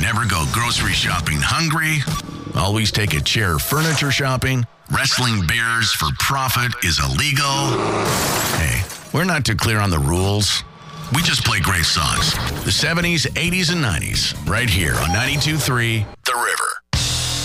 Never go grocery shopping hungry. Always take a chair furniture shopping. Wrestling bears for profit is illegal. Hey, we're not too clear on the rules. We just play great songs. The 70s, 80s, and 90s. Right here on 92.3 The River.